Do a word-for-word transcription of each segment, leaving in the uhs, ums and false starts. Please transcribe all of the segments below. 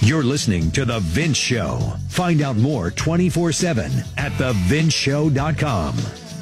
You're listening to The Vince Show. Find out more twenty-four seven at the vince show dot com.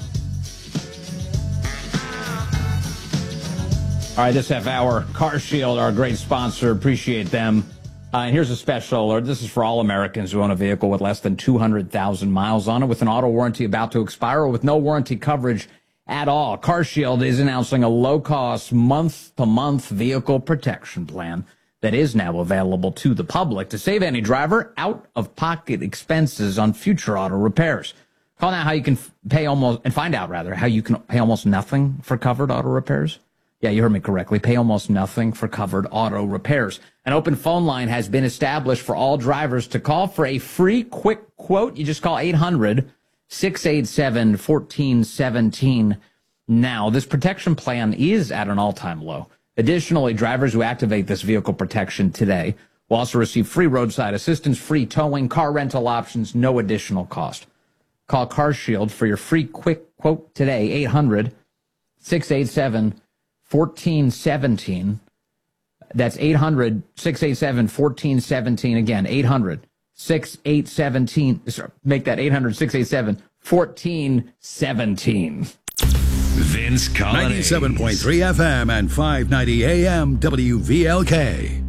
All right, this half hour, CarShield, our great sponsor. Appreciate them. Uh, and here's a special alert. This is for all Americans who own a vehicle with less than two hundred thousand miles on it, with an auto warranty about to expire, or with no warranty coverage at all. CarShield is announcing a low-cost, month-to-month vehicle protection plan that is now available to the public to save any driver out-of-pocket expenses on future auto repairs. Call now how you can pay almost, and find out, rather, how you can pay almost nothing for covered auto repairs. Yeah, you heard me correctly. Pay almost nothing for covered auto repairs. An open phone line has been established for all drivers to call for a free quick quote. You just call eight hundred, six eight seven, one four one seven now. This protection plan is at an all-time low. Additionally, drivers who activate this vehicle protection today will also receive free roadside assistance, free towing, car rental options, no additional cost. Call CarShield for your free quick quote today, eight hundred, six eight seven, one four one seven. That's eight hundred, six eight seven, one four one seven. Again, eight hundred, six eight seven, make that eight hundred, six eight seven, one four one seven. Vince Collins. ninety-seven point three F M and five ninety A M W V L K.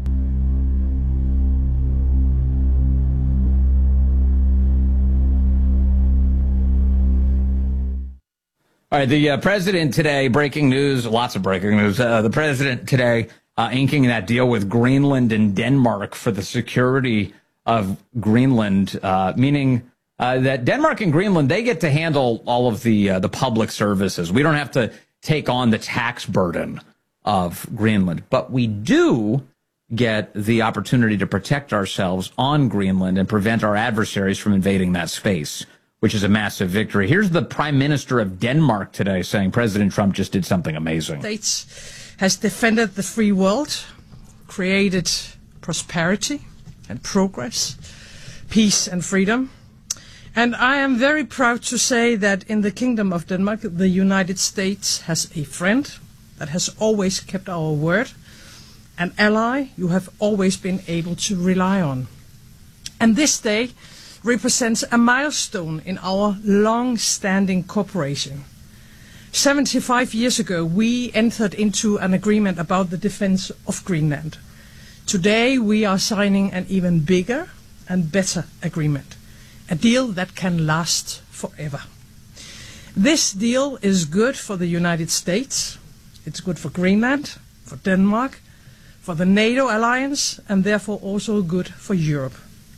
All right, the uh, president today, breaking news, lots of breaking news. Uh, the president today uh, inking that deal with Greenland and Denmark for the security of Greenland, uh, meaning uh, that Denmark and Greenland, they get to handle all of the uh, the public services. We don't have to take on the tax burden of Greenland, but we do get the opportunity to protect ourselves on Greenland and prevent our adversaries from invading that space, which is a massive victory. Here's the Prime Minister of Denmark today saying President Trump just did something amazing. States has defended the free world, created prosperity and progress, peace and freedom. And I am very proud to say that in the Kingdom of Denmark, the United States has a friend that has always kept our word, an ally you have always been able to rely on. And this day represents a milestone in our long-standing cooperation. seventy-five years ago, we entered into an agreement about the defense of Greenland. Today, we are signing an even bigger and better agreement, a deal that can last forever. This deal is good for the United States, it's good for Greenland, for Denmark, for the NATO alliance, and therefore also good for Europe.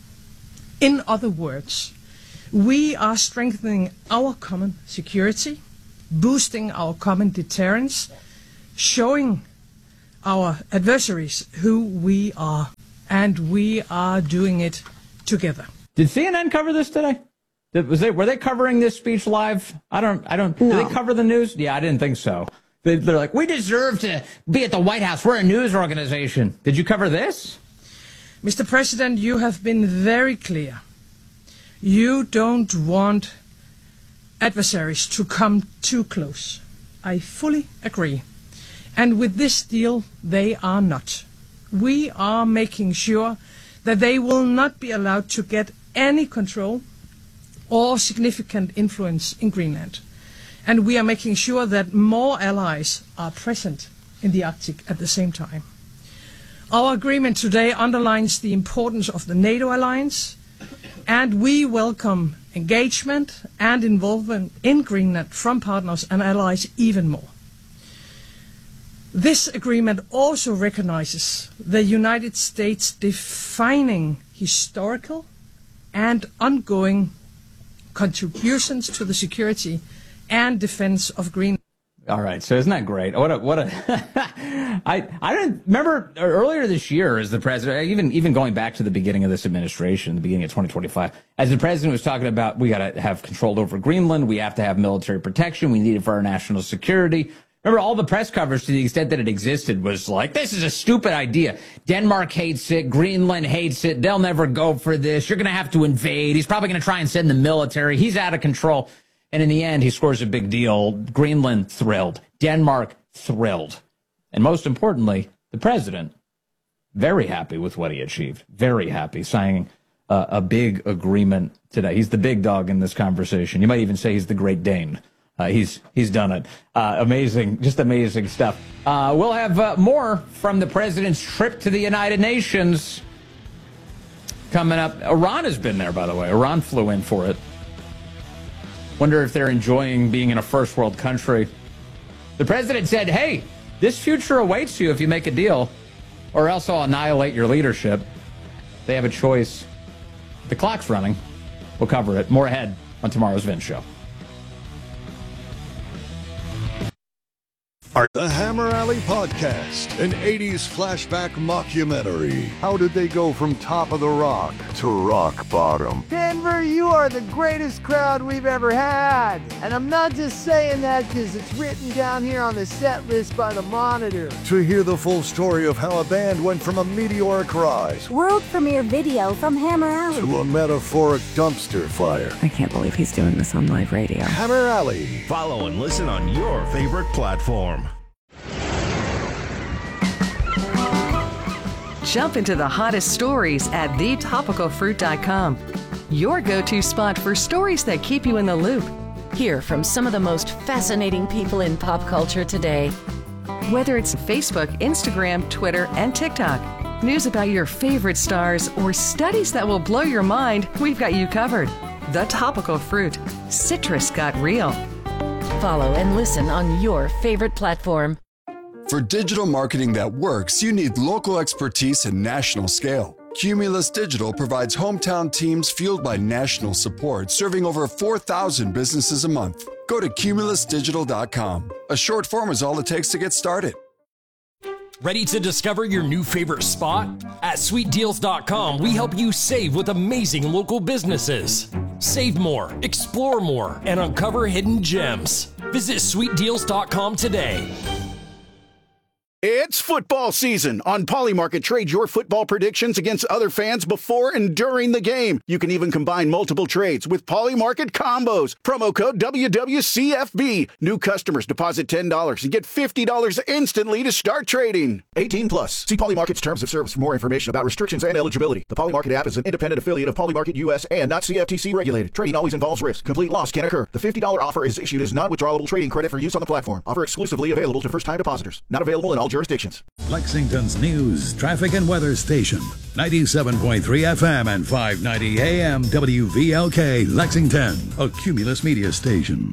In other words, we are strengthening our common security, boosting our common deterrence, showing our adversaries who we are, and we are doing it together. Did C N N cover this today? Did, was they, were they covering this speech live? I don't, I don't, no. Did they cover the news? Yeah, I didn't think so. They, they're like, we deserve to be at the White House. We're a news organization. Did you cover this? Mister President, you have been very clear. You don't want adversaries to come too close. I fully agree. And with this deal, they are not. We are making sure that they will not be allowed to get any control or significant influence in Greenland. And we are making sure that more allies are present in the Arctic at the same time. Our agreement today underlines the importance of the NATO alliance, and we welcome engagement and involvement in Greenland from partners and allies even more. This agreement also recognizes the United States defining historical and ongoing contributions to the security and defense of Greenland. All right, so isn't that great? What a what a I I don't remember earlier this year as the president, even even going back to the beginning of this administration, the beginning of twenty twenty-five, as the president was talking about, we got to have control over Greenland, we have to have military protection, we need it for our national security. Remember, all the press coverage, to the extent that it existed, was like, this is a stupid idea. Denmark hates it. Greenland hates it. They'll never go for this. You're going to have to invade. He's probably going to try and send the military. He's out of control. And in the end, he scores a big deal. Greenland thrilled. Denmark thrilled. And most importantly, the president very happy with what he achieved. Very happy, signing uh, a big agreement today. He's the big dog in this conversation. You might even say he's the Great Dane. Uh, he's he's done it. Uh, amazing, just amazing stuff. Uh, we'll have uh, more from the president's trip to the United Nations coming up. Iran has been there, by the way. Iran flew in for it. Wonder if they're enjoying being in a first world country. The president said, hey, this future awaits you if you make a deal, or else I'll annihilate your leadership. They have a choice. The clock's running. We'll cover it. More ahead on tomorrow's Vince Show. The Hammer Alley Podcast, an eighties flashback mockumentary. How did they go from top of the rock to rock bottom? Denver, you are the greatest crowd we've ever had. And I'm not just saying that because it's written down here on the set list by the Monitor. To hear the full story of how a band went from a meteoric rise, world premiere video from Hammer Alley, to a metaphoric dumpster fire. I can't believe he's doing this on live radio. Hammer Alley. Follow and listen on your favorite platform. Jump into the hottest stories at the topical fruit dot com. Your go-to spot for stories that keep you in the loop. Hear from some of the most fascinating people in pop culture today. Whether it's Facebook, Instagram, Twitter, and TikTok, news about your favorite stars, or studies that will blow your mind, we've got you covered. The Topical Fruit. Citrus got real. Follow and listen on your favorite platform. For digital marketing that works, you need local expertise and national scale. Cumulus Digital provides hometown teams fueled by national support, serving over four thousand businesses a month. Go to cumulus digital dot com. A short form is all it takes to get started. Ready to discover your new favorite spot? At sweet deals dot com, we help you save with amazing local businesses. Save more, explore more, and uncover hidden gems. Visit sweet deals dot com today. It's football season. On Polymarket, trade your football predictions against other fans before and during the game. You can even combine multiple trades with Polymarket combos. Promo code W W C F B. New customers deposit ten dollars and get fifty dollars instantly to start trading. eighteen plus. See Polymarket's terms of service for more information about restrictions and eligibility. The Polymarket app is an independent affiliate of Polymarket U S and not C F T C regulated. Trading always involves risk. Complete loss can occur. The fifty dollars offer is issued as non-withdrawable trading credit for use on the platform. Offer exclusively available to first-time depositors. Not available in all jurisdictions. Lexington's news, traffic, and weather station. ninety-seven point three F M and five ninety A M W V L K, Lexington, a Cumulus media station.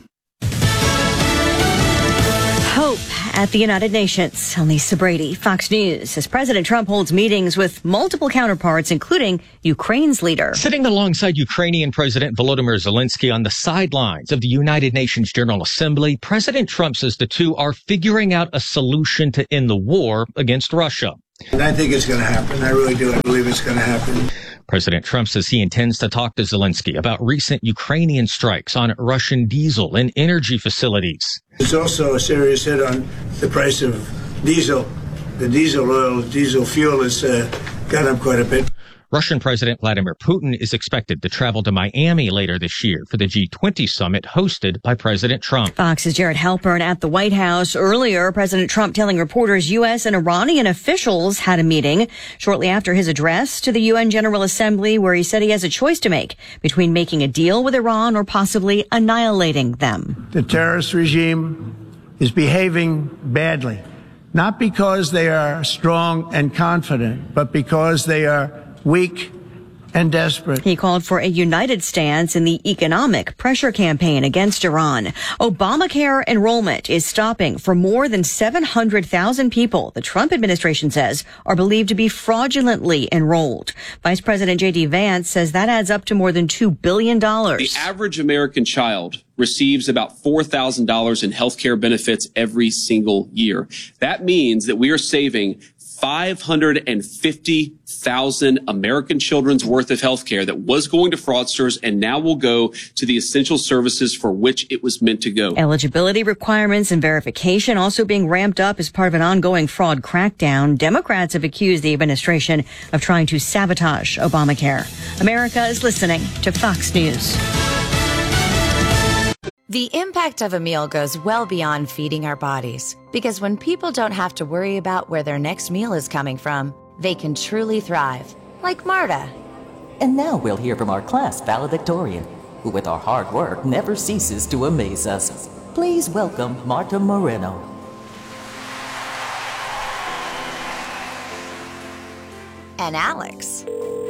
Hope at the United Nations. I'm Lisa Brady, Fox News. As President Trump holds meetings with multiple counterparts, including Ukraine's leader. Sitting alongside Ukrainian President Volodymyr Zelensky on the sidelines of the United Nations General Assembly, President Trump says the two are figuring out a solution to end the war against Russia. And I think it's going to happen. I really do. I believe it's going to happen. President Trump says he intends to talk to Zelensky about recent Ukrainian strikes on Russian diesel and energy facilities. It's also a serious hit on the price of diesel. The diesel oil, diesel fuel has uh, gone up quite a bit. Russian President Vladimir Putin is expected to travel to Miami later this year for the G twenty summit hosted by President Trump. Fox's Jared Halpern at the White House. Earlier, President Trump telling reporters U S and Iranian officials had a meeting shortly after his address to the U N General Assembly, where he said he has a choice to make between making a deal with Iran or possibly annihilating them. The terrorist regime is behaving badly, not because they are strong and confident, but because they are weak and desperate. He called for a united stance in the economic pressure campaign against Iran. Obamacare enrollment is stopping for more than seven hundred thousand people the Trump administration says are believed to be fraudulently enrolled. Vice President J D Vance says that adds up to more than two billion dollars. The average American child receives about four thousand dollars in health care benefits every single year. That means that we are saving five hundred fifty thousand American children's worth of health care that was going to fraudsters and now will go to the essential services for which it was meant to go. Eligibility requirements and verification also being ramped up as part of an ongoing fraud crackdown. Democrats have accused the administration of trying to sabotage Obamacare. America is listening to Fox News. The impact of a meal goes well beyond feeding our bodies, because when people don't have to worry about where their next meal is coming from, they can truly thrive, like Marta. And now we'll hear from our class valedictorian, who with our hard work never ceases to amaze us. Please welcome Marta Moreno. And Alex.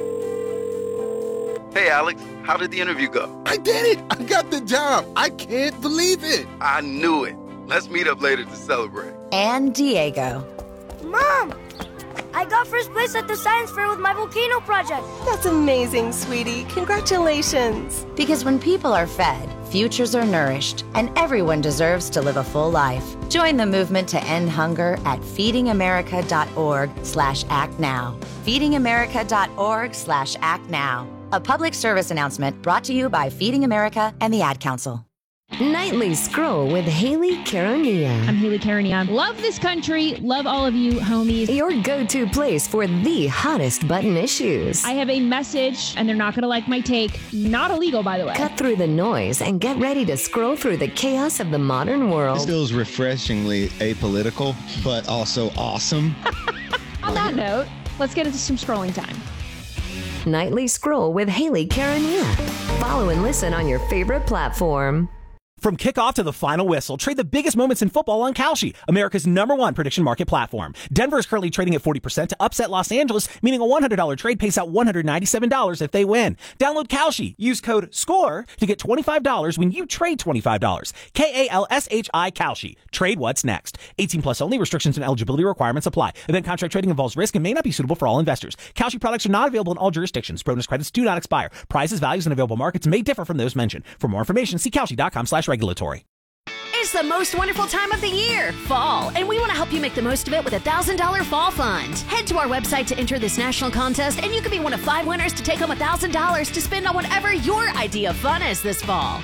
Hey, Alex, how did the interview go? I did it! I got the job! I can't believe it! I knew it. Let's meet up later to celebrate. And Diego. Mom! I got first place at the science fair with my volcano project. That's amazing, sweetie. Congratulations. Because when people are fed, futures are nourished, and everyone deserves to live a full life. Join the movement to end hunger at feedingamerica.org slash act now. feedingamerica.org slash act now. A public service announcement brought to you by Feeding America and the Ad Council. Nightly Scroll with Haley Caronia. I'm Haley Caronia. Love this country. Love all of you, homies. Your go-to place for the hottest button issues. I have a message, and they're not going to like my take. Not illegal, by the way. Cut through the noise and get ready to scroll through the chaos of the modern world. This feels refreshingly apolitical, but also awesome. On that note, let's get into some scrolling time. Nightly Scroll with Haley Caronia. Follow and listen on your favorite platform. From kickoff to the final whistle, trade the biggest moments in football on Kalshi, America's number one prediction market platform. Denver is currently trading at forty percent to upset Los Angeles, meaning a one hundred dollars trade pays out one hundred ninety-seven dollars if they win. Download Kalshi. Use code SCORE to get twenty-five dollars when you trade twenty-five dollars. K A L S H I Kalshi. Trade what's next. eighteen plus only. Restrictions and eligibility requirements apply. Event contract trading involves risk and may not be suitable for all investors. Kalshi products are not available in all jurisdictions. Bonus credits do not expire. Prizes, values, and available markets may differ from those mentioned. For more information, see Kalshi.com slash regulatory. It's the most wonderful time of the year, fall, and we want to help you make the most of it with a one thousand dollars fall fund. Head to our website to enter this national contest, and you could be one of five winners to take home one thousand dollars to spend on whatever your idea of fun is this fall.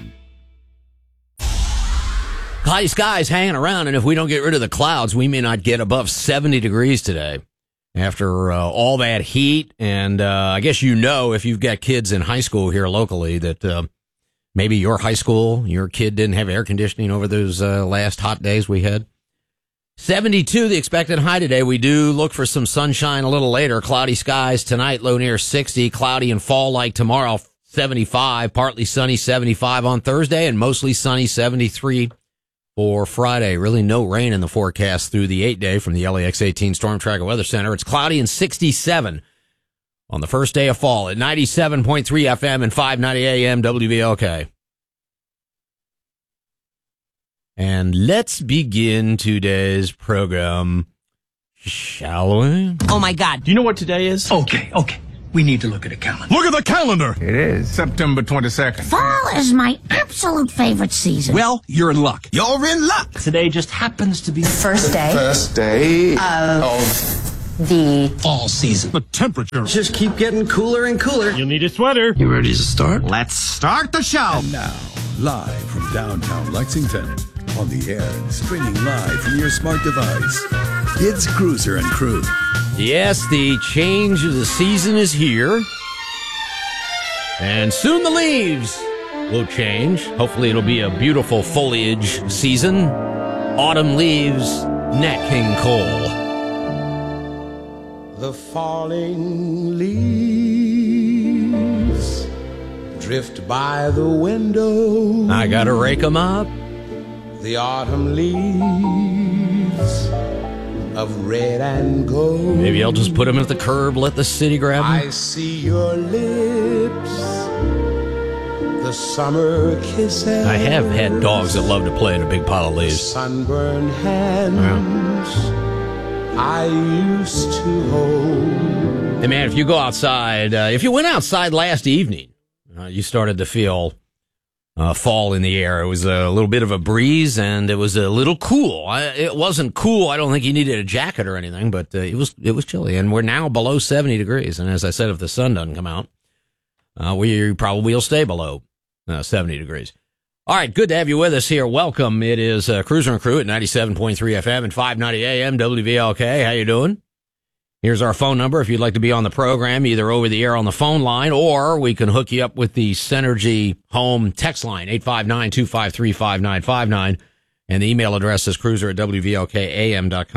Cloudy skies hanging around, and if we don't get rid of the clouds, we may not get above seventy degrees today. After uh, all that heat, and uh, I guess you know, if you've got kids in high school here locally, that uh, maybe your high school, your kid didn't have air conditioning over those uh, last hot days we had. seventy-two, the expected high today. We do look for some sunshine a little later. Cloudy skies tonight, low near sixty. Cloudy and fall-like tomorrow, seventy-five. Partly sunny, seventy-five on Thursday, and mostly sunny, seventy-three for Friday. Really no rain in the forecast through the eight-day from the L A X eighteen Storm Tracker Weather Center. It's cloudy and sixty-seven on the first day of fall at ninety-seven point three F M and five ninety A M W V L K. And let's begin today's program, shall we? Oh, my God. Do you know what today is? Okay, okay. We need to look at a calendar. Look at the calendar! It is September twenty-second. Fall is my absolute favorite season. Well, you're in luck. You're in luck. Today just happens to be the first day. First day of, of the fall season. The temperature just keep getting cooler and cooler. You'll need a sweater. You ready to start? Let's start the show. And now, live from downtown Lexington, on the air and streaming live from your smart device, it's Cruiser and Crew. Yes, the change of the season is here. And soon the leaves will change. Hopefully it'll be a beautiful foliage season. Autumn leaves, Nat King Cole. The falling leaves drift by the window. I gotta rake them up. The autumn leaves of red and gold. Maybe I'll just put them at the curb, let the city grab them. I see your lips, the summer kisses. I have had dogs that love to play in a big pile of leaves. Sunburned hands yeah. I used to hold. Hey man, if you go outside, uh, if you went outside last evening, uh, you started to feel Uh, fall in the air. It was a little bit of a breeze, and it was a little cool. I, it wasn't cool. I don't think you needed a jacket or anything, but uh, it was it was chilly. And we're now below seventy degrees. And as I said, if the sun doesn't come out, uh, we probably will stay below uh, seventy degrees. All right, good to have you with us here. Welcome. It is uh, Cruiser and Crew at ninety-seven point three F M and five ninety A M W V L K. How you doing? Here's our phone number if you'd like to be on the program, either over the air on the phone line, or we can hook you up with the Synergy home text line, eight five nine, two five three, five nine five nine. And the email address is cruiser at W V L K A M dot com.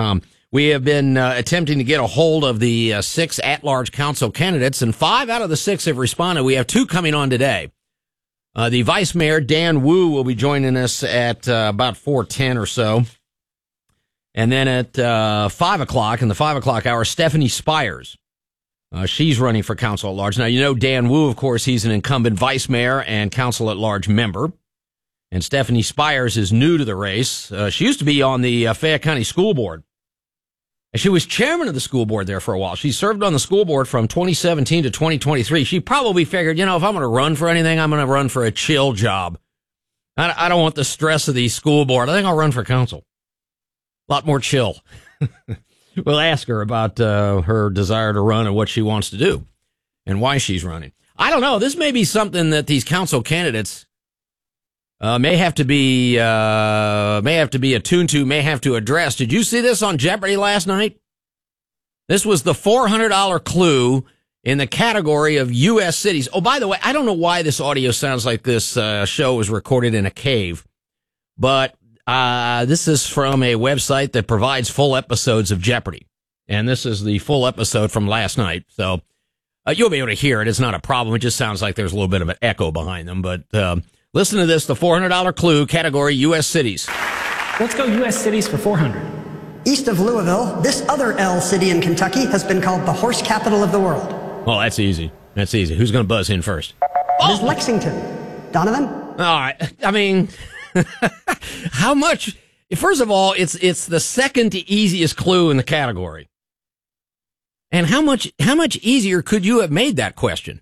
We have been uh, attempting to get a hold of the uh, six at-large council candidates, and five out of the six have responded. We have two coming on today. Uh, the Vice Mayor, Dan Wu, will be joining us at uh, about four ten or so. And then at uh, five o'clock, in the five o'clock hour, Stephanie Spires. Uh, she's running for council at large. Now, you know Dan Wu, of course, he's an incumbent vice mayor and council at large member. And Stephanie Spires is new to the race. Uh, she used to be on the uh, Fayette County School Board. And she was chairman of the school board there for a while. She served on the school board from twenty seventeen to twenty twenty-three. She probably figured, you know, if I'm going to run for anything, I'm going to run for a chill job. I, I don't want the stress of the school board. I think I'll run for council. A lot more chill. We'll ask her about uh, her desire to run and what she wants to do and why she's running. I don't know. This may be something that these council candidates uh, may have to be uh, may have to be attuned to, may have to address. Did you see this on Jeopardy last night? This was the four hundred dollars clue in the category of U S cities. Oh, by the way, I don't know why this audio sounds like this uh, show was recorded in a cave, but Uh, this is from a website that provides full episodes of Jeopardy. And this is the full episode from last night. So uh, you'll be able to hear it. It's not a problem. It just sounds like there's a little bit of an echo behind them. But um, listen to this, the four hundred dollars clue category U S cities. Let's go U S cities for four hundred. East of Louisville, this other L city in Kentucky has been called the horse capital of the world. Well, that's easy. That's easy. Who's going to buzz in first? It is Lexington. Donovan? All right. I mean... How much? First of all, it's it's the second easiest clue in the category. And how much how much easier could you have made that question?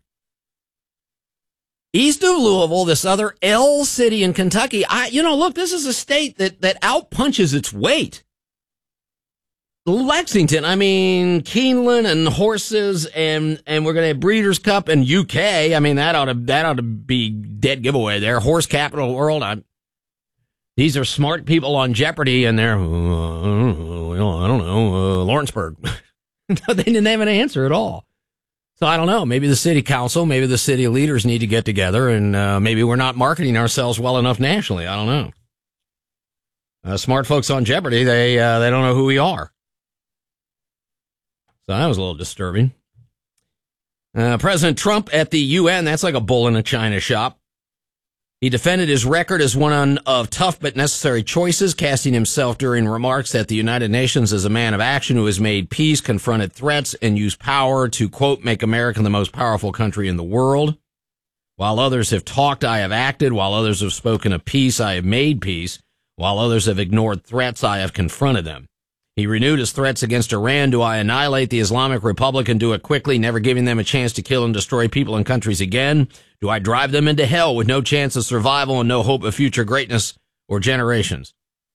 East of Louisville, this other L city in Kentucky. I you know, look, this is a state that that outpunches its weight. Lexington, I mean, Keeneland and horses, and and we're gonna have Breeders' Cup and U K. I mean, that ought to that ought to be dead giveaway there. Horse capital of the world. I'm. These are smart people on Jeopardy, and they're, uh, I don't know, uh, Lawrenceburg. They didn't have an answer at all. So I don't know. Maybe the city council, maybe the city leaders need to get together, and uh, maybe we're not marketing ourselves well enough nationally. I don't know. Uh, smart folks on Jeopardy, they uh, they don't know who we are. So that was a little disturbing. Uh, President Trump at the U N, that's like a bull in a china shop. He defended his record as one of tough but necessary choices, casting himself during remarks at the United Nations as a man of action who has made peace, confronted threats, and used power to, quote, make America the most powerful country in the world. While others have talked, I have acted. While others have spoken of peace, I have made peace. While others have ignored threats, I have confronted them. He renewed his threats against Iran. Do I annihilate the Islamic Republic and do it quickly, never giving them a chance to kill and destroy people and countries again? Do I drive them into hell with no chance of survival and no hope of future greatness or generations?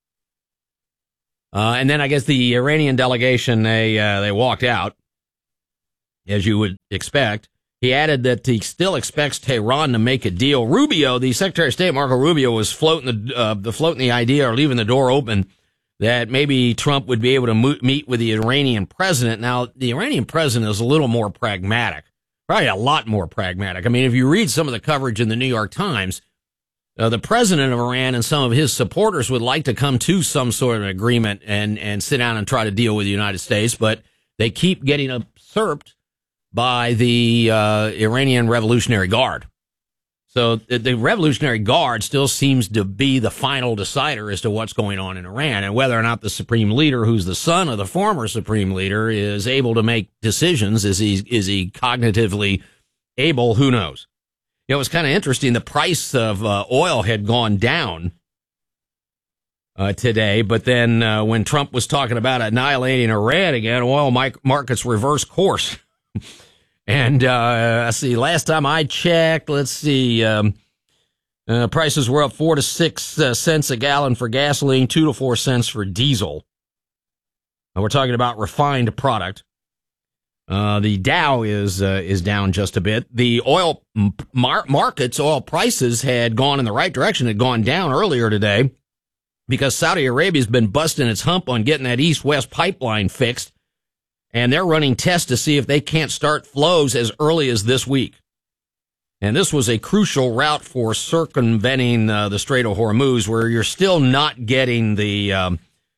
Uh, and then I guess the Iranian delegation, they uh, they walked out, as you would expect. He added that he still expects Tehran to make a deal. Rubio, the Secretary of State, Marco Rubio, was floating the, uh, the floating the idea or leaving the door open that maybe Trump would be able to mo- meet with the Iranian president. Now, the Iranian president is a little more pragmatic, probably a lot more pragmatic. I mean, if you read some of the coverage in the New York Times, uh, the president of Iran and some of his supporters would like to come to some sort of agreement and, and sit down and try to deal with the United States, but they keep getting usurped by the uh, Iranian Revolutionary Guard. So the, the Revolutionary Guard still seems to be the final decider as to what's going on in Iran, and whether or not the supreme leader, who's the son of the former supreme leader, is able to make decisions. Is he is he cognitively able? Who knows? You know, it was kind of interesting. The price of uh, oil had gone down uh, today, but then uh, when Trump was talking about annihilating Iran again, oil markets reversed course. And, uh, let's see, last time I checked, let's see, um, uh, prices were up four to six uh, cents a gallon for gasoline, two to four cents for diesel. Uh, we're talking about refined product. Uh, the Dow is, uh, is down just a bit. The oil mar- markets, oil prices had gone in the right direction, had gone down earlier today because Saudi Arabia's been busting its hump on getting that east-west pipeline fixed. And they're running tests to see if they can't start flows as early as this week. And this was a crucial route for circumventing uh, the Strait of Hormuz, where you're still not getting the um,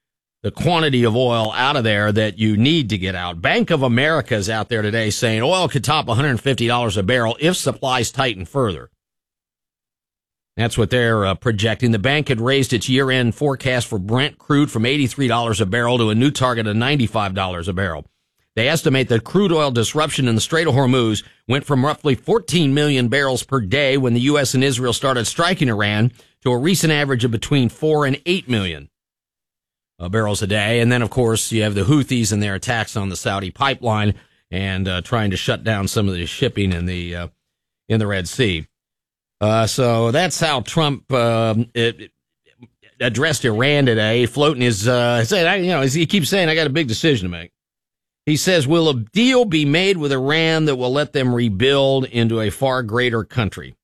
the quantity of oil out of there that you need to get out. Bank of America is out there today saying oil could top one hundred fifty dollars a barrel if supplies tighten further. That's what they're uh, projecting. The bank had raised its year-end forecast for Brent crude from eighty-three dollars a barrel to a new target of ninety-five dollars a barrel. They estimate that crude oil disruption in the Strait of Hormuz went from roughly fourteen million barrels per day when the U S and Israel started striking Iran to a recent average of between four and eight million uh, barrels a day. And then, of course, you have the Houthis and their attacks on the Saudi pipeline and uh, trying to shut down some of the shipping in the uh, in the Red Sea. Uh, so that's how Trump uh, it, it addressed Iran today, floating his, uh, saying, you know, he keeps saying, I got a big decision to make. He says, will a deal be made with Iran that will let them rebuild into a far greater country?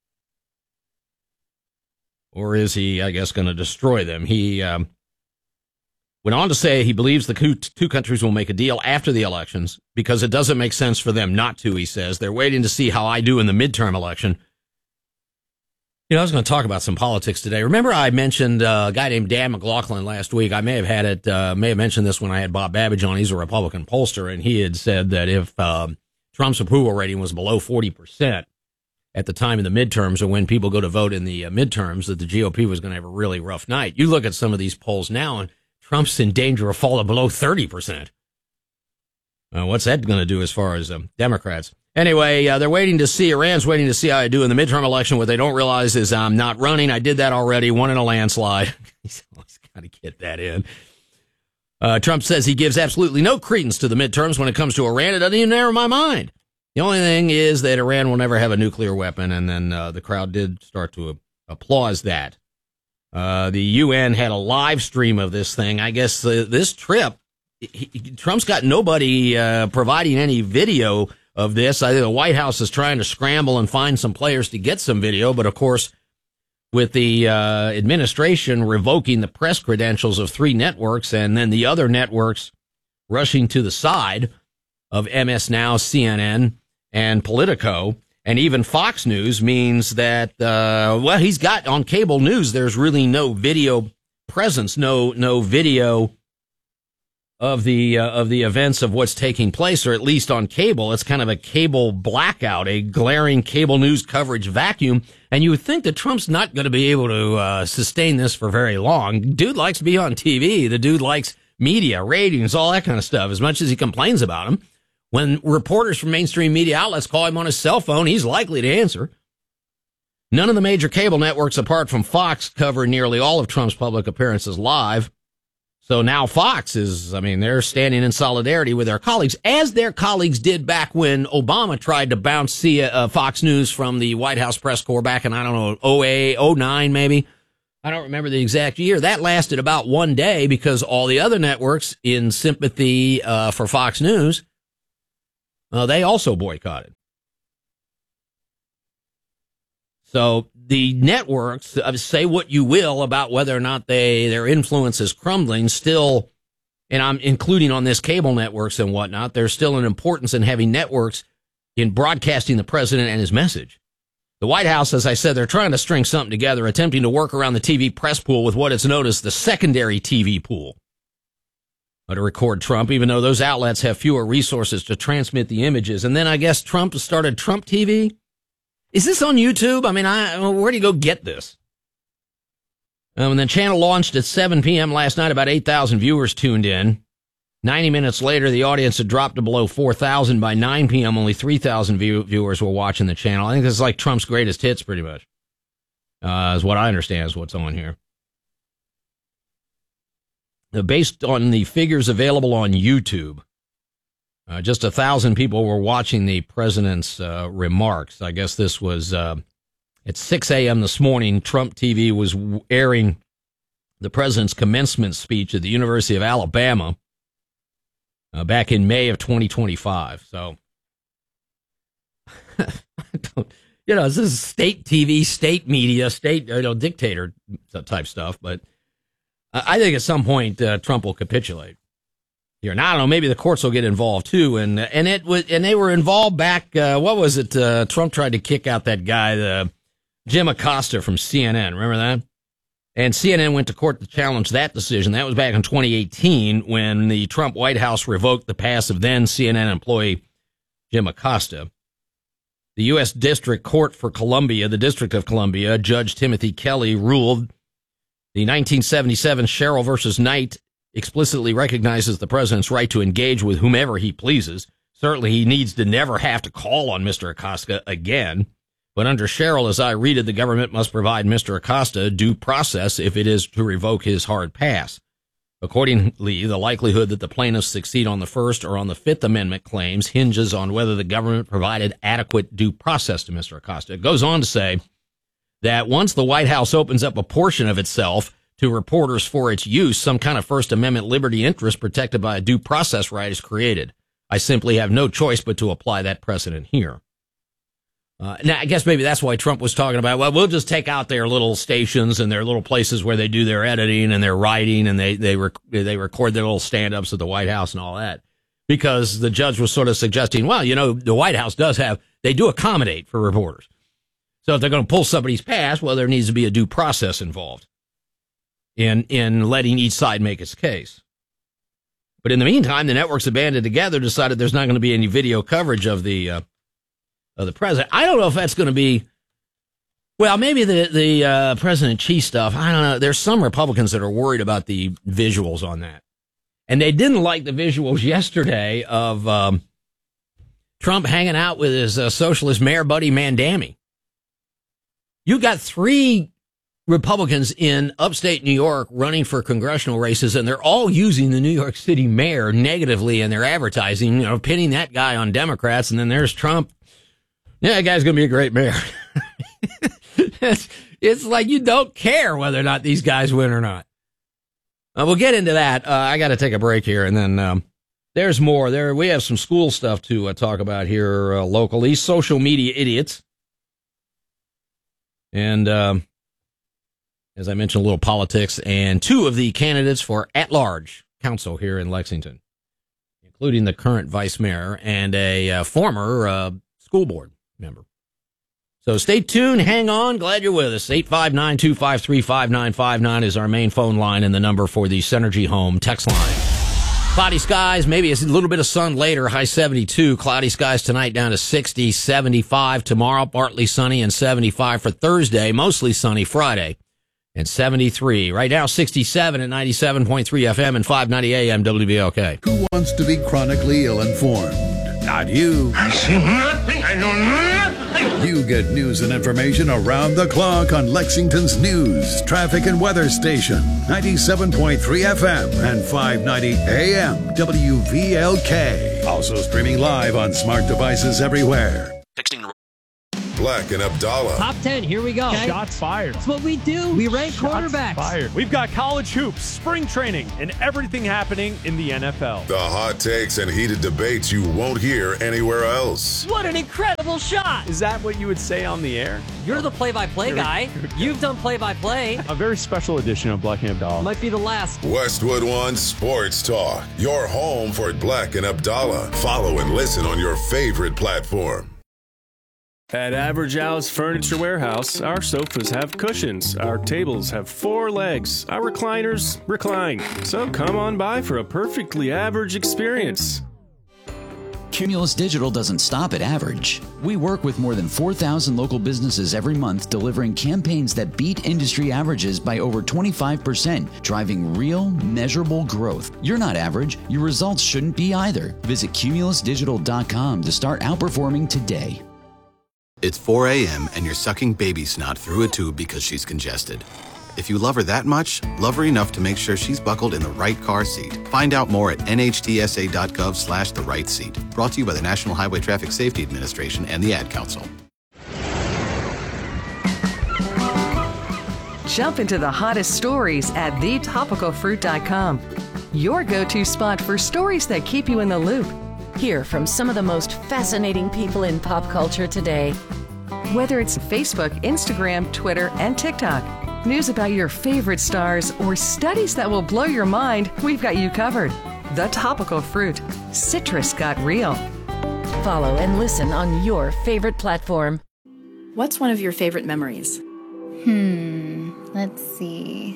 Or is he, I guess, going to destroy them? He um, went on to say he believes the two countries will make a deal after the elections because it doesn't make sense for them not to, he says. They're waiting to see how I do in the midterm election. You know, I was going to talk about some politics today. Remember I mentioned uh, a guy named Dan McLaughlin last week. I may have had it, uh, may have mentioned this when I had Bob Babbage on. He's a Republican pollster, and he had said that if um, Trump's approval rating was below forty percent at the time of the midterms or when people go to vote in the uh, midterms, that the G O P was going to have a really rough night. You look at some of these polls now, and Trump's in danger of falling below thirty percent. Uh, what's that going to do as far as um, Democrats? Anyway, uh, they're waiting to see, Iran's waiting to see how I do in the midterm election. What they don't realize is I'm not running. I did that already, won in a landslide. He's always got to get that in. Uh, Trump says he gives absolutely no credence to the midterms when it comes to Iran. It doesn't even enter my mind. The only thing is that Iran will never have a nuclear weapon, and then uh, the crowd did start to uh, applause that. Uh, the U N had a live stream of this thing. I guess uh, this trip, he, Trump's got nobody uh, providing any video of this. I think the White House is trying to scramble and find some players to get some video, but of course, with the uh, administration revoking the press credentials of three networks and then the other networks rushing to the side of M S Now, C N N, and Politico, and even Fox News, means that, uh, well, he's got on cable news, there's really no video presence, no no video of the uh, of the events of what's taking place, or at least on cable. It's kind of a cable blackout, a glaring cable news coverage vacuum. And you would think that Trump's not going to be able to uh, sustain this for very long. Dude likes to be on T V. The dude likes media, ratings, all that kind of stuff, as much as he complains about them. When reporters from mainstream media outlets call him on his cell phone, he's likely to answer. None of the major cable networks, apart from Fox, cover nearly all of Trump's public appearances live. So now Fox is, I mean, they're standing in solidarity with their colleagues, as their colleagues did back when Obama tried to bounce C- uh, Fox News from the White House press corps back in, I don't know, oh eight, oh nine maybe. I don't remember the exact year. That lasted about one day because all the other networks in sympathy uh, for Fox News, uh, they also boycotted. So the networks, uh, say what you will about whether or not they their influence is crumbling, still, and I'm including on this cable networks and whatnot, there's still an importance in having networks in broadcasting the president and his message. The White House, as I said, they're trying to string something together, attempting to work around the T V press pool with what is known as the secondary T V pool uh, to record Trump, even though those outlets have fewer resources to transmit the images. And then I guess Trump started Trump T V. Is this on YouTube? I mean, I, where do you go get this? Um, and the channel launched at seven p.m. last night. About eight thousand viewers tuned in. ninety minutes later, the audience had dropped to below four thousand. By nine p.m., only three thousand view- viewers were watching the channel. I think this is like Trump's greatest hits, pretty much, uh, is what I understand is what's on here. Uh, based on the figures available on YouTube, Uh, just a thousand people were watching the president's uh, remarks. I guess this was uh, at six a.m. this morning. Trump T V was airing the president's commencement speech at the University of Alabama uh, back in May of twenty twenty-five. So, you know, this is state T V, state media, state, you know, dictator type stuff. But I think at some point uh, Trump will capitulate. Here. And I don't know, maybe the courts will get involved too. And, and it was, and they were involved back, uh, what was it? Uh, Trump tried to kick out that guy, the Jim Acosta from C N N. Remember that? And C N N went to court to challenge that decision. That was back in twenty eighteen when the Trump White House revoked the pass of then C N N employee Jim Acosta. The U S District Court for Columbia, the District of Columbia, Judge Timothy Kelly ruled the nineteen seventy-seven Sherrill versus Knight explicitly recognizes the president's right to engage with whomever he pleases. Certainly he needs to never have to call on Mister Acosta again. But under Sherrill, as I read it, the government must provide Mister Acosta due process if it is to revoke his hard pass. Accordingly, the likelihood that the plaintiffs succeed on the First or on the Fifth Amendment claims hinges on whether the government provided adequate due process to Mister Acosta. It goes on to say that once the White House opens up a portion of itself to reporters for its use, some kind of First Amendment liberty interest protected by a due process right is created. I simply have no choice but to apply that precedent here. Uh, now, I guess maybe that's why Trump was talking about, well, we'll just take out their little stations and their little places where they do their editing and their writing and they, they, rec- they record their little stand-ups at the White House and all that. Because the judge was sort of suggesting, well, you know, the White House does have, they do accommodate for reporters. So if they're going to pull somebody's pass, well, there needs to be a due process involved in, in letting each side make its case. But in the meantime, the networks have banded together, decided there's not going to be any video coverage of the, uh, of the president. I don't know if that's going to be, well, maybe the, the, uh, President-Xi stuff. I don't know. There's some Republicans that are worried about the visuals on that. And they didn't like the visuals yesterday of, um, Trump hanging out with his uh, socialist mayor buddy Mandami. You got three Republicans in upstate New York running for congressional races, and they're all using the New York City mayor negatively in their advertising, you know, pinning that guy on Democrats. And then there's Trump. Yeah, that guy's going to be a great mayor. it's, it's like you don't care whether or not these guys win or not. Uh, we'll get into that. Uh, I got to take a break here, and then um, there's more. There, we have some school stuff to uh, talk about here uh, locally. Social media idiots. And um, as I mentioned, a little politics, and two of the candidates for at-large council here in Lexington, including the current vice mayor and a uh, former uh, school board member. So stay tuned. Hang on. Glad you're with us. eight five nine, two five three, five nine five nine is our main phone line and the number for the Synergy Home text line. Cloudy skies, maybe a little bit of sun later, high seventy-two. Cloudy skies tonight down to sixty, seventy-five. Tomorrow, partly sunny and seventy-five for Thursday. Mostly sunny Friday and seventy-three. Right now, sixty-seven at ninety-seven point three F M and five ninety A M W V L K. Who wants to be chronically ill-informed? Not you. I see nothing. I know nothing. You get news and information around the clock on Lexington's news, traffic, and weather station. ninety-seven point three F M and five ninety A M W V L K. Also streaming live on smart devices everywhere. Black and Abdallah. Top ten, here we go. Okay. Shots fired. That's what we do. We rank Shots quarterbacks. Fired. We've got college hoops, spring training, and everything happening in the N F L. The hot takes and heated debates you won't hear anywhere else. What an incredible shot. Is that what you would say on the air? You're the play-by-play guy. You've done play-by-play. A very special edition of Black and Abdallah. Might be the last. Westwood One Sports Talk. Your home for Black and Abdallah. Follow and listen on your favorite platform. At Average Al's Furniture Warehouse, our sofas have cushions, our tables have four legs, our recliners recline. So come on by for a perfectly average experience. Cumulus Digital doesn't stop at average. We work with more than four thousand local businesses every month, delivering campaigns that beat industry averages by over twenty-five percent, driving real, measurable growth. You're not average. Your results shouldn't be either. Visit cumulus digital dot com to start outperforming today. It's four a.m. and you're sucking baby snot through a tube because she's congested. If you love her that much, love her enough to make sure she's buckled in the right car seat. Find out more at N H T S A dot gov slash the right seat. Brought to you by the National Highway Traffic Safety Administration and the Ad Council. Jump into the hottest stories at the topical fruit dot com. Your go-to spot for stories that keep you in the loop. Hear from some of the most fascinating people in pop culture today. Whether it's Facebook, Instagram, Twitter, and TikTok, news about your favorite stars, or studies that will blow your mind, we've got you covered. The Topical Fruit. Citrus got real. Follow and listen on your favorite platform. What's one of your favorite memories? Hmm, let's see.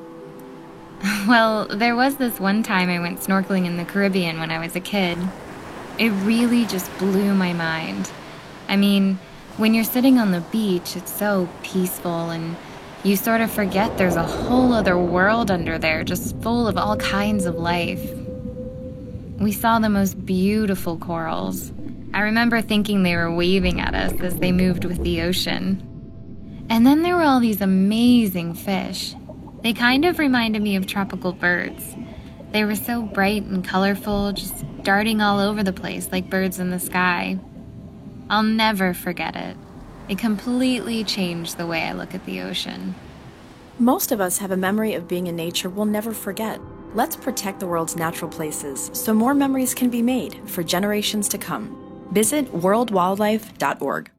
Well, there was this one time I went snorkeling in the Caribbean when I was a kid. It really just blew my mind. I mean, when you're sitting on the beach, it's so peaceful and you sort of forget there's a whole other world under there just full of all kinds of life. We saw the most beautiful corals. I remember thinking they were waving at us as they moved with the ocean. And then there were all these amazing fish. They kind of reminded me of tropical birds. They were so bright and colorful, just darting all over the place like birds in the sky. I'll never forget it. It completely changed the way I look at the ocean. Most of us have a memory of being in nature we'll never forget. Let's protect the world's natural places so more memories can be made for generations to come. Visit world wildlife dot org.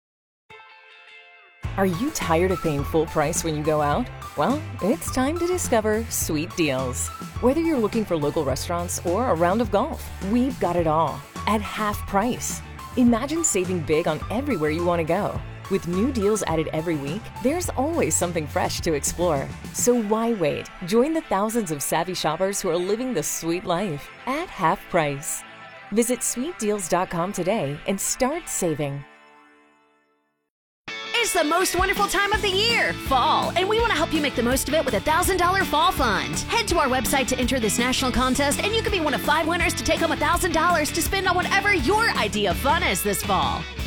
Are you tired of paying full price when you go out? Well, it's time to discover Sweet Deals. Whether you're looking for local restaurants or a round of golf, we've got it all at half price. Imagine saving big on everywhere you want to go. With new deals added every week, there's always something fresh to explore. So why wait? Join the thousands of savvy shoppers who are living the sweet life at half price. Visit sweet deals dot com today and start saving. It's the most wonderful time of the year, fall, and we want to help you make the most of it with a one thousand dollars Fall Fund. Head to our website to enter this national contest, and you could be one of five winners to take home one thousand dollars to spend on whatever your idea of fun is this fall.